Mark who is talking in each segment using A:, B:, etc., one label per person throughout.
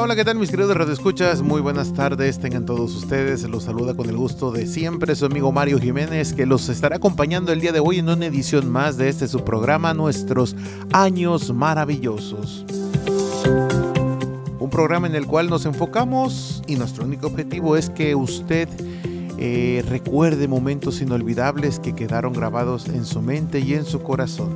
A: Hola, ¿qué tal mis queridos radioescuchas? Muy buenas tardes, tengan todos ustedes. Los saluda con el gusto de siempre su amigo Mario Jiménez, que los estará acompañando el día de hoy en una edición más de este su programa, Nuestros Años Maravillosos. Un programa en el cual nos enfocamos y nuestro único objetivo es que usted recuerde momentos inolvidables que quedaron grabados en su mente y en su corazón.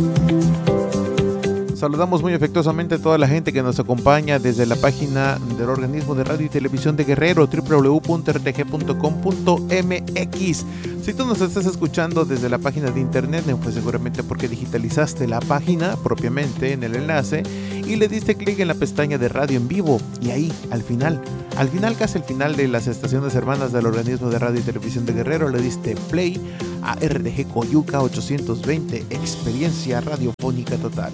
A: Saludamos muy afectuosamente a toda la gente que nos acompaña desde la página del organismo de radio y televisión de Guerrero, www.rtg.com.mx. Si tú nos estás escuchando desde la página de internet, pues seguramente porque digitalizaste la página propiamente en el enlace y le diste clic en la pestaña de radio en vivo, y ahí al final, casi al final de las estaciones hermanas del organismo de radio y televisión de Guerrero, le diste play a RTG Coyuca 820, experiencia radiofónica total.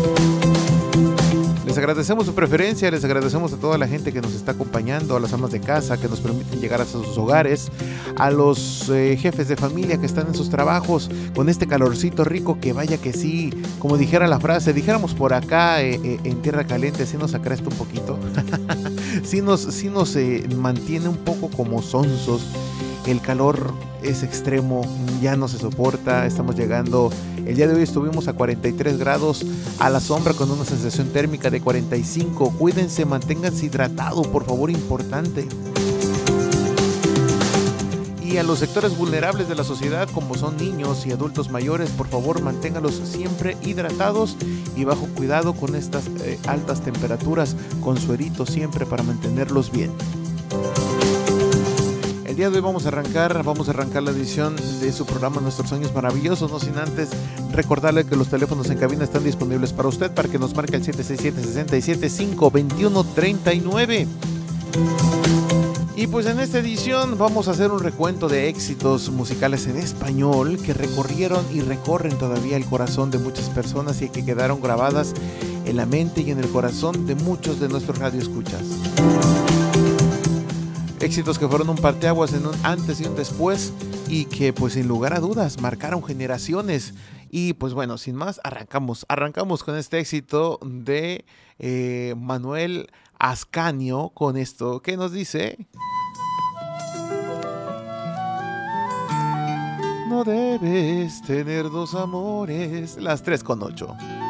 A: Les agradecemos su preferencia, les agradecemos a toda la gente que nos está acompañando, a las amas de casa que nos permiten llegar hasta sus hogares, a los jefes de familia que están en sus trabajos con este calorcito rico que vaya que sí, como dijera la frase, dijéramos por acá en Tierra Caliente, sí nos acresta un poquito, sí nos mantiene un poco como sonsos. El calor es extremo, ya no se soporta, estamos llegando, el día de hoy estuvimos a 43 grados a la sombra con una sensación térmica de 45, cuídense, manténganse hidratados, por favor, importante. Y a los sectores vulnerables de la sociedad, como son niños y adultos mayores, por favor, manténganlos siempre hidratados y bajo cuidado con estas altas temperaturas, con suerito siempre para mantenerlos bien. El día de hoy vamos a arrancar la edición de su programa Nuestros Años Maravillosos, no sin antes recordarle que los teléfonos en cabina están disponibles para usted, para que nos marque el 767-675-2139. Y pues en esta edición vamos a hacer un recuento de éxitos musicales en español que recorrieron y recorren todavía el corazón de muchas personas y que quedaron grabadas en la mente y en el corazón de muchos de nuestros radioescuchas. Éxitos que fueron un parteaguas en un antes y un después y que pues sin lugar a dudas marcaron generaciones. Y pues bueno, sin más, arrancamos con este éxito de Manuel Ascanio, con esto que nos dice: no debes tener dos amores. Las 3:08.